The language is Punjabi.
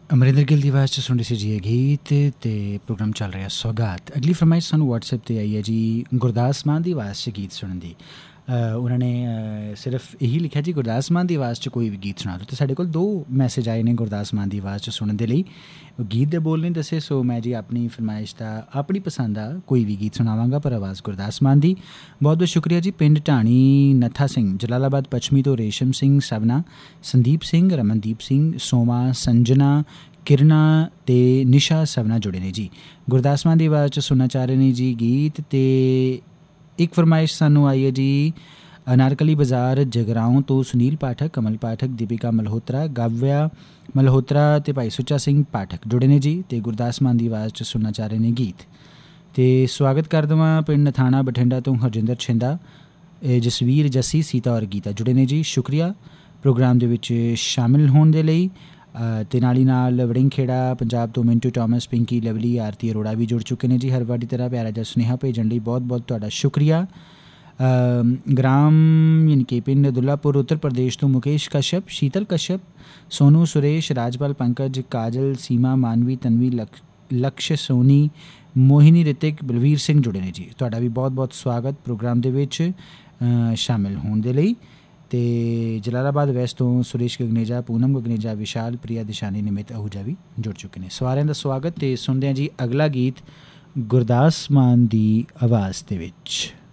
ਅਮਰਿੰਦਰ ਗਿੱਲ ਦੀ ਆਵਾਜ਼ 'ਚ ਸੁਣ ਰਹੀ ਸੀ ਜੀ ਇਹ ਗੀਤ ਅਤੇ ਪ੍ਰੋਗਰਾਮ ਚੱਲ ਰਿਹਾ ਸੌਗਾਤ। ਅਗਲੀ ਫਰਮਾਇਸ਼ ਸਾਨੂੰ ਵਟਸਐਪ 'ਤੇ ਆਈ ਹੈ ਜੀ ਗੁਰਦਾਸ ਮਾਨ ਦੀ ਆਵਾਜ਼ 'ਚ ਗੀਤ ਸੁਣਨ ਦੀ। ਉਹਨਾਂ ਨੇ ਸਿਰਫ ਇਹੀ ਲਿਖਿਆ ਜੀ ਗੁਰਦਾਸ ਮਾਨ ਦੀ ਆਵਾਜ਼ 'ਚ ਕੋਈ ਵੀ ਗੀਤ ਸੁਣਾ ਦਿਓ। ਅਤੇ ਸਾਡੇ ਕੋਲ 2 ਮੈਸੇਜ ਆਏ ਨੇ ਗੁਰਦਾਸ ਮਾਨ ਦੀ ਆਵਾਜ਼ 'ਚ ਸੁਣਨ ਦੇ ਲਈ। ਗੀਤ ਦੇ ਬੋਲ ਨਹੀਂ ਦੱਸੇ, ਸੋ ਮੈਂ ਜੀ ਆਪਣੀ ਫਰਮਾਇਸ਼ ਦਾ ਆਪਣੀ ਪਸੰਦ ਦਾ ਕੋਈ ਵੀ ਗੀਤ ਸੁਣਾਵਾਂਗਾ, ਪਰ ਆਵਾਜ਼ ਗੁਰਦਾਸ ਮਾਨ ਦੀ। ਬਹੁਤ ਬਹੁਤ ਸ਼ੁਕਰੀਆ ਜੀ। ਪਿੰਡ ਢਾਣੀ ਨੱਥਾ ਸਿੰਘ ਜਲਾਲਾਬਾਦ ਪੱਛਮੀ ਤੋਂ ਰੇਸ਼ਮ ਸਿੰਘ ਸਵਨਾ, ਸੰਦੀਪ ਸਿੰਘ, ਰਮਨਦੀਪ ਸਿੰਘ, ਸੋਮਾ, ਸੰਜਨਾ, ਕਿਰਨਾ ਅਤੇ ਨਿਸ਼ਾ ਸਵਨਾ ਜੁੜੇ ਨੇ ਜੀ। ਗੁਰਦਾਸ ਮਾਨ ਦੀ ਆਵਾਜ਼ 'ਚ ਸੁਣਨਾ ਚਾਹ ਰਹੇ ਨੇ ਜੀ ਗੀਤ। ਅਤੇ ਇੱਕ ਫਰਮਾਇਸ਼ ਸਾਨੂੰ ਆਈ ਹੈ ਜੀ ਅਨਾਰਕਲੀ ਬਾਜ਼ਾਰ ਜਗਰਾਓਂ ਤੋਂ ਸੁਨੀਲ ਪਾਠਕ, ਕਮਲ ਪਾਠਕ, ਦੀਪਿਕਾ ਮਲਹੋਤਰਾ, ਗਾਵਿਆ ਮਲਹੋਤਰਾ ਅਤੇ ਭਾਈ ਸੁੱਚਾ ਸਿੰਘ ਪਾਠਕ ਜੁੜੇ ਨੇ ਜੀ। ਅਤੇ ਗੁਰਦਾਸ ਮਾਨ ਦੀ ਆਵਾਜ਼ 'ਚ ਸੁਣਨਾ ਚਾਹ ਰਹੇ ਨੇ ਗੀਤ। ਅਤੇ ਸਵਾਗਤ ਕਰ ਦੇਵਾਂ ਪਿੰਡ ਨਥਾਣਾ ਬਠਿੰਡਾ ਤੋਂ ਹਰਜਿੰਦਰ ਛਿੰਦਾ, ਜਸਵੀਰ, ਜੱਸੀ, ਸੀਤਾ ਔਰ ਗੀਤਾ ਜੁੜੇ ਨੇ ਜੀ। ਸ਼ੁਕਰੀਆ ਪ੍ਰੋਗਰਾਮ ਦੇ ਵਿੱਚ ਸ਼ਾਮਿਲ ਹੋਣ ਦੇ ਲਈ। ਅਤੇ ਨਾਲ ਹੀ ਨਾਲ ਵੜਿੰਗ ਖੇੜਾ ਪੰਜਾਬ ਤੋਂ ਮਿੰਟੂ ਟੋਮਸ, ਪਿੰਕੀ, ਲਵਲੀ, ਆਰਤੀ ਅਰੋੜਾ ਵੀ ਜੁੜ ਚੁੱਕੇ ਨੇ ਜੀ। ਹਰ ਵਾਰ ਦੀ ਤਰ੍ਹਾਂ ਪਿਆਰਾ ਜਿਹਾ ਸੁਨੇਹਾ ਭੇਜਣ ਲਈ ਬਹੁਤ ਬਹੁਤ ਤੁਹਾਡਾ ਸ਼ੁਕਰੀਆ। ਗ੍ਰਾਮ ਯਾਨੀ ਕਿ ਪਿੰਡ ਦੁੱਲਾਪੁਰ ਉੱਤਰ ਪ੍ਰਦੇਸ਼ ਤੋਂ ਮੁਕੇਸ਼ ਕਸ਼ਪ, ਸ਼ੀਤਲ ਕਸ਼ਪ, ਸੋਨੂ, ਸੁਰੇਸ਼, ਰਾਜਪਾਲ, ਪੰਕਜ, ਕਾਜਲ, ਸੀਮਾ, ਮਾਨਵੀ, ਤਨਵੀ, ਲਕਸ਼, ਸੋਨੀ, ਮੋਹਿਨੀ, ਰਿਤਿਕ, ਬਲਵੀਰ ਸਿੰਘ ਜੁੜੇ ਨੇ ਜੀ। ਤੁਹਾਡਾ ਵੀ ਬਹੁਤ ਬਹੁਤ ਸਵਾਗਤ ਪ੍ਰੋਗਰਾਮ ਦੇ ਵਿੱਚ ਸ਼ਾਮਿਲ ਹੋਣ ਦੇ ਲਈ। ਅਤੇ ਜਲਾਲਾਬਾਦ ਵੈਸਟ ਤੋਂ ਸੁਰੇਸ਼ ਗਗਨੇਜਾ, ਪੂਨਮ ਗਗਨੇਜਾ, ਵਿਸ਼ਾਲ, ਪ੍ਰਿਆ, ਦਿਸ਼ਾਨੀ, ਨਿਮਿਤ ਅਹੂਜਾ ਵੀ ਜੁੜ ਚੁੱਕੇ ਨੇ। ਸਾਰਿਆਂ ਦਾ ਸਵਾਗਤ। ਅਤੇ ਸੁਣਦੇ ਹਾਂ ਜੀ ਅਗਲਾ ਗੀਤ ਗੁਰਦਾਸ ਮਾਨ ਦੀ ਆਵਾਜ਼ ਦੇ ਵਿੱਚ।